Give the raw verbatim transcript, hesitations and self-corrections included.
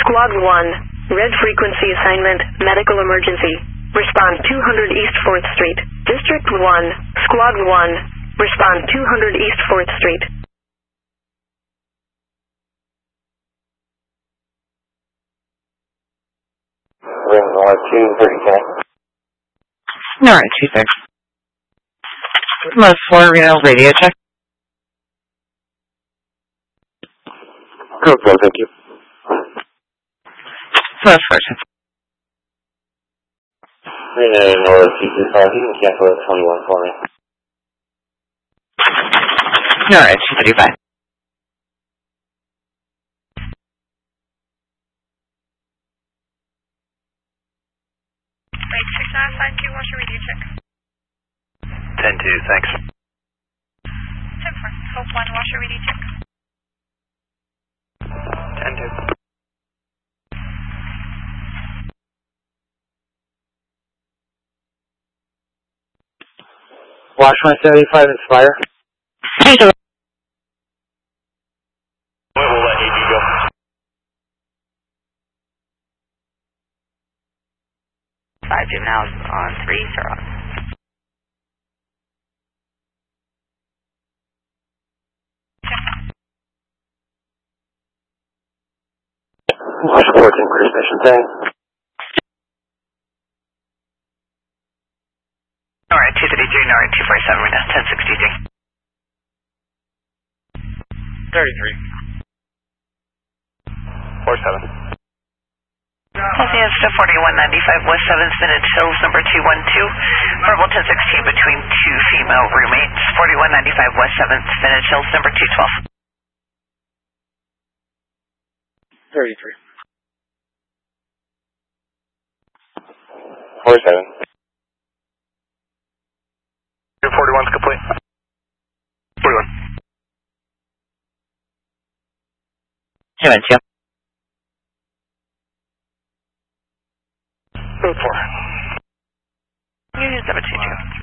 Squad one, red frequency assignment, medical emergency. Respond two hundred East fourth Street. District one, Squad one, respond two hundred East fourth Street. Ring North two thirty-six. Alright, two six. Most four Reno radio check. Code four, thank you. Most four check. Reno North two two five, you can cancel at twenty-one for me. Alright, two thirty-five. Wait, six nine five two, what's your radio check? ten two, thanks. ten four, Hope one, what's your radio check? ten two. Washington seventy-five Inspire. Hey, so We'll let A D go. Five two now on three, sir. On. Sports and cruise mission thing. Alright, two thirty-three, Alright, two forty-seven, we're now ten sixty-three. thirty-three. four seven. Closing at forty-one ninety-five West seventh Minute Hills, number two one two. Verbal ten sixteen between two female roommates. forty-one ninety-five West seventh Minute Hills, number two twelve. thirty-three. four seven. forty-one's complete. forty-one. two and two. Code four. Union seven two two.